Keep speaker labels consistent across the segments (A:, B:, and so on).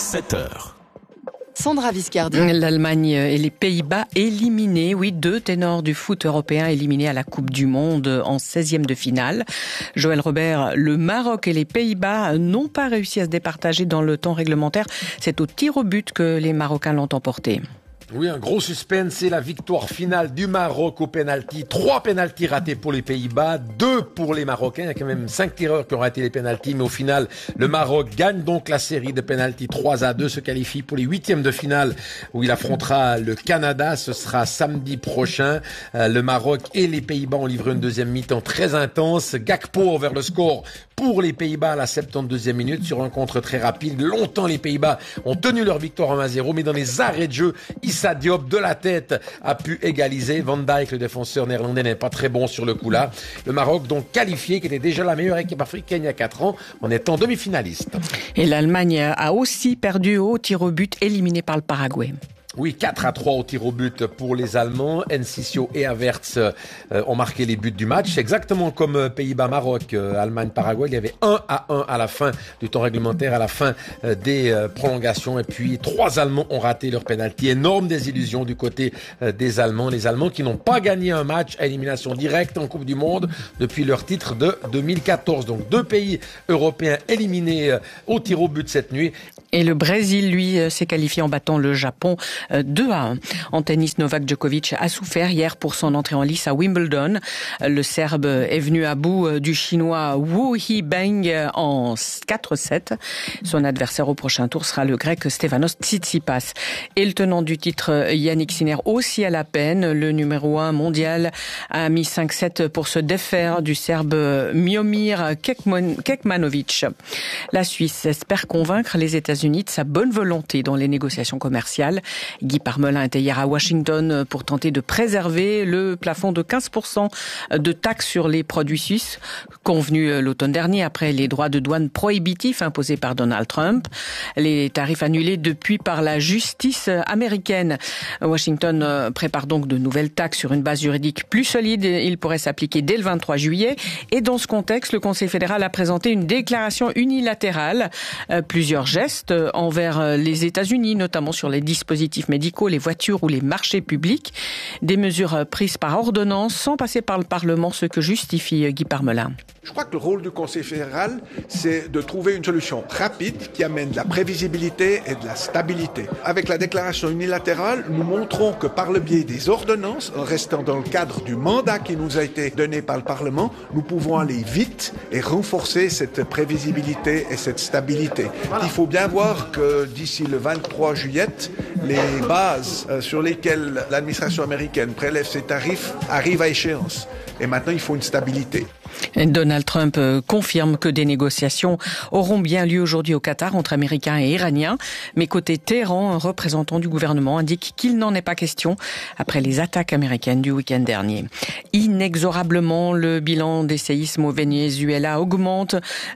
A: 7h.
B: Sandra Viscardi.
C: L'Allemagne et les Pays-Bas éliminés. Oui, 2 ténors du foot européen éliminés à la Coupe du Monde en 16e de finale. Joël Robert, le Maroc et les Pays-Bas n'ont pas réussi à se départager dans le temps réglementaire. C'est au tir au but que les Marocains l'ont emporté.
D: Oui, un gros suspense, c'est la victoire finale du Maroc au pénalty. 3 pénaltys ratés pour les Pays-Bas, 2 pour les Marocains. Il y a quand même 5 tireurs qui ont raté les pénaltys, mais au final, le Maroc gagne donc la série de pénaltys 3-2, se qualifie pour les 8e de finale où il affrontera le Canada. Ce sera samedi prochain. Le Maroc et les Pays-Bas ont livré une deuxième mi-temps très intense. Gakpo vers le score pour les Pays-Bas à la 72e minute sur un contre très rapide. Longtemps, les Pays-Bas ont tenu leur victoire 1-0, mais dans les arrêts de jeu, Issa Diop de la tête a pu égaliser. Van Dijk, le défenseur néerlandais, n'est pas très bon sur le coup-là. Le Maroc, donc qualifié, qui était déjà la meilleure équipe africaine il y a 4 ans, en étant demi-finaliste.
C: Et l'Allemagne a aussi perdu au tir au but, éliminé par le Paraguay.
D: Oui, 4-3 au tir au but pour les Allemands. Enciso et Havertz ont marqué les buts du match. C'est exactement comme Pays-Bas-Maroc, Allemagne-Paraguay. Il y avait 1-1 à la fin du temps réglementaire, à la fin des prolongations. Et puis 3 Allemands ont raté leur pénalty. Énorme désillusion du côté des Allemands. Les Allemands qui n'ont pas gagné un match à élimination directe en Coupe du Monde depuis leur titre de 2014. Donc 2 pays européens éliminés au tir au but cette nuit.
C: Et le Brésil, lui, s'est qualifié en battant le Japon 2-1. En tennis, Novak Djokovic a souffert hier pour son entrée en lice à Wimbledon. Le Serbe est venu à bout du Chinois Wu Hibeng en 4-7. Son adversaire au prochain tour sera le Grec Stefanos Tsitsipas. Et le tenant du titre, Yannick Sinner, aussi à la peine. Le numéro 1 mondial a mis 5-7 pour se défaire du Serbe Miomir Kekmanovic. La Suisse espère convaincre les États-Unis de sa bonne volonté dans les négociations commerciales. Guy Parmelin était hier à Washington pour tenter de préserver le plafond de 15% de taxes sur les produits suisses, convenu l'automne dernier après les droits de douane prohibitifs imposés par Donald Trump. Les tarifs annulés depuis par la justice américaine. Washington prépare donc de nouvelles taxes sur une base juridique plus solide. Il pourrait s'appliquer dès le 23 juillet. Et dans ce contexte, le Conseil fédéral a présenté une déclaration unilatérale. Plusieurs gestes envers les États-Unis, notamment sur les dispositifs médicaux, les voitures ou les marchés publics. Des mesures prises par ordonnance sans passer par le Parlement, ce que justifie Guy Parmelin.
E: Je crois que le rôle du Conseil fédéral, c'est de trouver une solution rapide qui amène de la prévisibilité et de la stabilité. Avec la déclaration unilatérale, nous montrons que par le biais des ordonnances, en restant dans le cadre du mandat qui nous a été donné par le Parlement, nous pouvons aller vite et renforcer cette prévisibilité et cette stabilité. Il faut bien voir que d'ici le 23 juillet, les bases sur lesquelles l'administration américaine prélève ses tarifs arrivent à échéance. Et maintenant, il faut une stabilité.
C: Donald Trump confirme que des négociations auront bien lieu aujourd'hui au Qatar entre Américains et Iraniens. Mais côté Téhéran, un représentant du gouvernement indique qu'il n'en est pas question après les attaques américaines du week-end dernier. Inexorablement, le bilan des séismes au Venezuela augmente.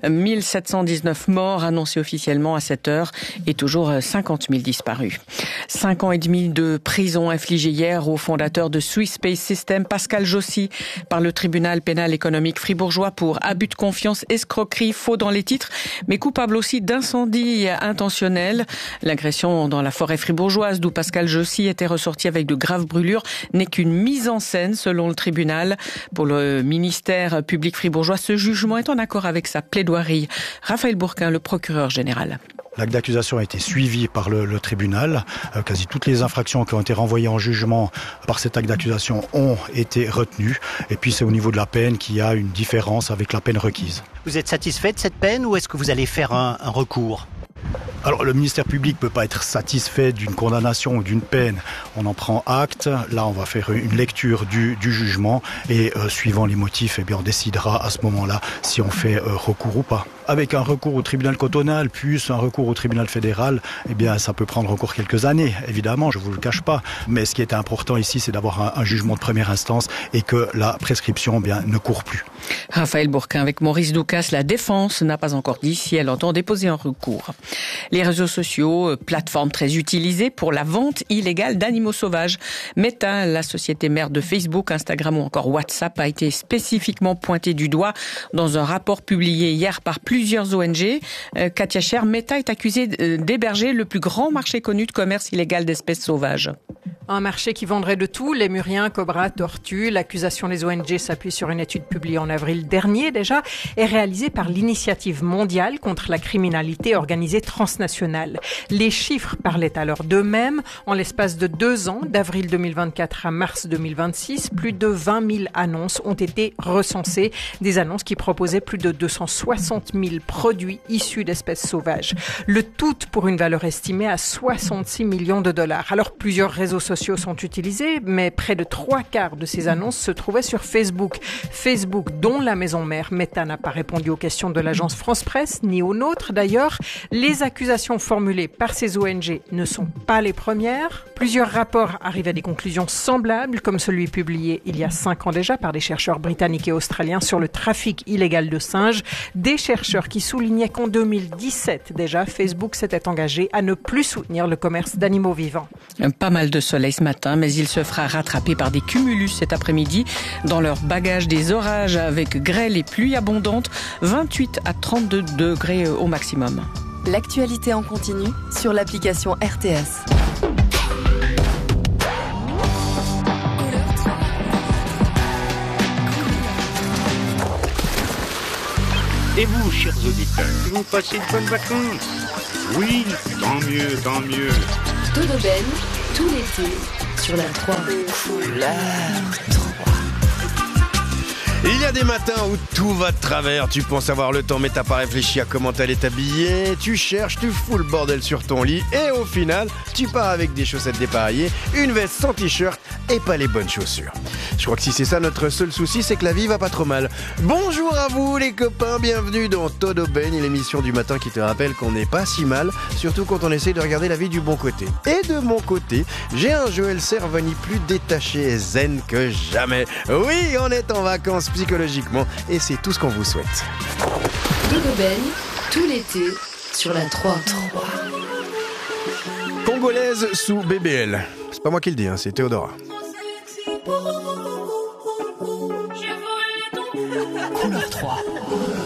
C: 1719 morts annoncés officiellement à cette heure et toujours 50 000 disparus. 5 ans et demi de prison infligée hier au fondateur de Swiss Space System, Pascal Jossy, par le tribunal pénal économique fribourgeois pour abus de confiance, escroquerie, faux dans les titres, mais coupable aussi d'incendie intentionnel. L'agression dans la forêt fribourgeoise d'où Pascal Jossy était ressorti avec de graves brûlures n'est qu'une mise en scène selon le tribunal. Pour le ministère public fribourgeois, ce jugement est en accord avec sa plaidoirie. Raphaël Bourquin, le procureur général.
F: L'acte d'accusation a été suivi par le tribunal. Quasi toutes les infractions qui ont été renvoyées en jugement par cet acte d'accusation ont été retenues. Et puis c'est au niveau de la peine qu'il y a une différence avec la peine requise.
G: Vous êtes satisfait de cette peine ou est-ce que vous allez faire un recours ?
F: Alors le ministère public ne peut pas être satisfait d'une condamnation ou d'une peine. On en prend acte. Là, on va faire une lecture du jugement et suivant les motifs, eh bien, on décidera à ce moment-là si on fait recours ou pas. Avec un recours au tribunal cantonal plus un recours au tribunal fédéral, eh bien, ça peut prendre encore quelques années, évidemment, je vous le cache pas. Mais ce qui est important ici, c'est d'avoir un jugement de première instance et que la prescription, eh bien, ne court plus.
C: Raphaël Bourquin avec Maurice Doukas, la défense n'a pas encore dit si elle entend déposer un recours. Les réseaux sociaux, plateformes très utilisées pour la vente illégale d'animaux sauvages. Meta, la société mère de Facebook, Instagram ou encore WhatsApp, a été spécifiquement pointée du doigt dans un rapport publié hier par plusieurs ONG. Katia Cher, Meta est accusée d'héberger le plus grand marché connu de commerce illégal d'espèces sauvages.
A: Un marché qui vendrait de tout, lémuriens, cobras, tortues. L'accusation des ONG s'appuie sur une étude publiée en avril dernier déjà et réalisée par l'Initiative mondiale contre la criminalité organisée transnationale. Les chiffres parlaient alors d'eux-mêmes. En l'espace de 2 ans, d'avril 2024 à mars 2026, plus de 20 000 annonces ont été recensées. Des annonces qui proposaient plus de 260 000 produits issus d'espèces sauvages. Le tout pour une valeur estimée à 66 millions de dollars. Alors plusieurs réseaux sociaux sont utilisés, mais près de 3/4 de ces annonces se trouvaient sur Facebook. Facebook, dont la maison mère Meta n'a pas répondu aux questions de l'agence France Presse, ni aux nôtres d'ailleurs. Les accusations formulées par ces ONG ne sont pas les premières. Plusieurs rapports arrivent à des conclusions semblables, comme celui publié il y a 5 ans déjà par des chercheurs britanniques et australiens sur le trafic illégal de singes. Des chercheurs qui soulignaient qu'en 2017 déjà, Facebook s'était engagé à ne plus soutenir le commerce d'animaux vivants.
C: Pas mal de soleil ce matin, mais il se fera rattraper par des cumulus cet après-midi. Dans leur bagage, des orages avec grêle et pluie abondante, 28 à 32 degrés au maximum.
B: L'actualité en continu sur l'application RTS.
H: Et vous, chers auditeurs, vous passez de bonnes vacances? Oui, tant mieux, tant mieux.
B: Dodo Ben, tout l'été, sur la 3.
I: Il y a des matins où tout va de travers, tu penses avoir le temps mais t'as pas réfléchi à comment t'allais t'habiller, tu cherches, tu fous le bordel sur ton lit et au final, tu pars avec des chaussettes dépareillées, une veste sans t-shirt et pas les bonnes chaussures. Je crois que si c'est ça notre seul souci, c'est que la vie va pas trop mal. Bonjour à vous les copains, bienvenue dans Todo Ben, l'émission du matin qui te rappelle qu'on n'est pas si mal, surtout quand on essaie de regarder la vie du bon côté. Et de mon côté, j'ai un Joël Servani plus détaché et zen que jamais. Oui, on est en vacances psychologiquement et c'est tout ce qu'on vous souhaite.
B: Dodo Ben, tout l'été, sur la 3.
I: Congolaise sous BBL. C'est pas moi qui le dis, c'est Théodora.
B: Couleur 3.